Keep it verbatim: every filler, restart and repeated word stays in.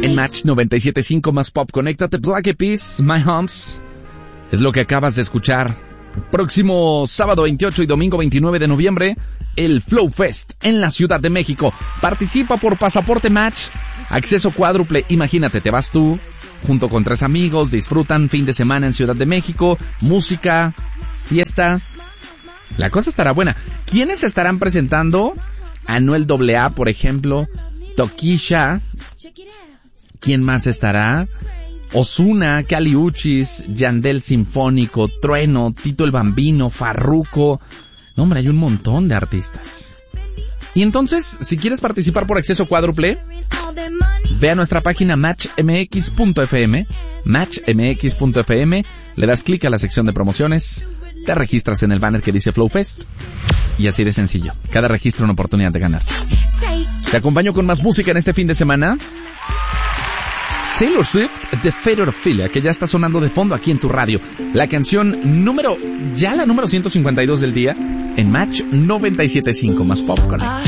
en Match noventa y siete punto cinco más pop. Conéctate, Black Eyed Peas, My Homes. Es lo que acabas de escuchar. Próximo sábado veintiocho y domingo veintinueve de noviembre, el Flow Fest en la Ciudad de México. Participa por pasaporte Match, acceso cuádruple. Imagínate, te vas tú junto con tres amigos, disfrutan fin de semana en Ciudad de México, música, fiesta. La cosa estará buena. ¿Quiénes estarán presentando? Anuel doble A, por ejemplo, Tokisha. ¿Quién más estará? Ozuna, Kali Uchis, Yandel Sinfónico, Trueno, Tito el Bambino, Farruko. No, hombre, hay un montón de artistas. Y entonces, si quieres participar por acceso cuádruple, ve a nuestra página match m x punto f m, match m x punto f m, le das clic a la sección de promociones, te registras en el banner que dice Flow Fest, y así de sencillo. Cada registro una oportunidad de ganar. Te acompaño con más música en este fin de semana. Taylor Swift, The Fate of Ophelia, que ya está sonando de fondo aquí en tu radio. La canción número, ya la número ciento cincuenta y dos del día, en Match noventa y siete punto cinco más Pop Connect.